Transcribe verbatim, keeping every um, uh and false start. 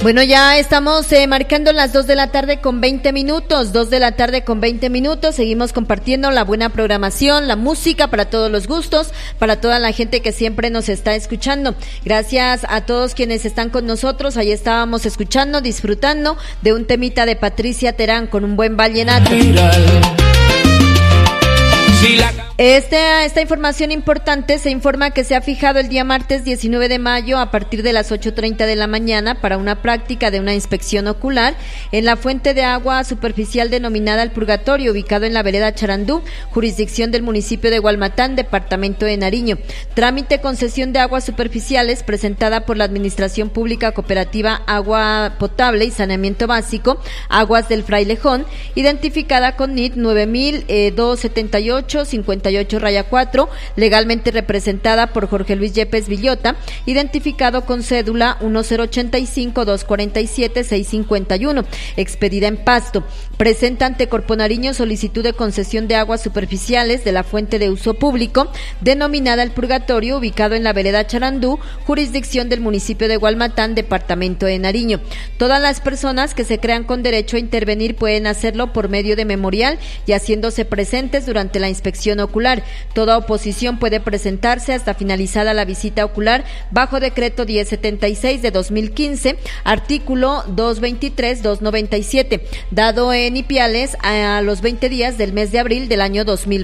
Bueno, ya estamos eh, marcando las dos de la tarde con veinte minutos, dos de la tarde con veinte minutos, seguimos compartiendo la buena programación, la música para todos los gustos, para toda la gente que siempre nos está escuchando. Gracias a todos quienes están con nosotros, ahí estábamos escuchando, disfrutando de un temita de Patricia Terán con un buen vallenato. Este, esta información importante se informa que se ha fijado el día martes diecinueve de mayo a partir de las ocho treinta de la mañana para una práctica de una inspección ocular en la fuente de agua superficial denominada El Purgatorio, ubicado en la vereda Charandú, jurisdicción del municipio de Gualmatán, departamento de Nariño. Trámite concesión de aguas superficiales presentada por la Administración Pública Cooperativa Agua Potable y Saneamiento Básico, Aguas del Frailejón, identificada con N I T nueve mil doscientos setenta y ocho cincuenta y ocho raya cuatro, legalmente representada por Jorge Luis Yepes Villota, identificado con cédula uno cero ocho cinco dos cuatro siete seis cinco uno, expedida en Pasto. Presenta ante Corpo Nariño solicitud de concesión de aguas superficiales de la fuente de uso público, denominada El Purgatorio, ubicado en la vereda Charandú, jurisdicción del municipio de Gualmatán, departamento de Nariño. Todas las personas que se crean con derecho a intervenir pueden hacerlo por medio de memorial y haciéndose presentes durante la inspección ocular. Toda oposición puede presentarse hasta finalizada la visita ocular bajo decreto diez setenta y seis de dos mil quince, artículo doscientos veintitrés doscientos noventa y siete, dado en Ipiales a los veinte días del mes de abril del año dos mil